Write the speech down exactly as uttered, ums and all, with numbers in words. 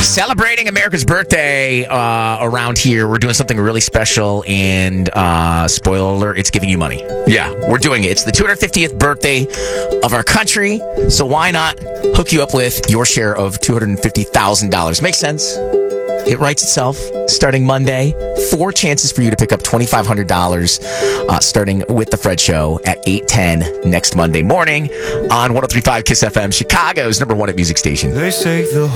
Celebrating America's birthday uh, around here. We're doing something really special, and uh, spoiler alert, it's giving you money. Yeah, we're doing it. It's the two hundred fiftieth birthday of our country, so why not hook you up with your share of two hundred fifty thousand dollars? Makes sense. It writes itself. Starting Monday, four chances for you to pick up twenty-five hundred dollars uh, starting with The Fred Show at eight ten next Monday morning on one oh three point five KISS F M, Chicago's number one at music station. They say the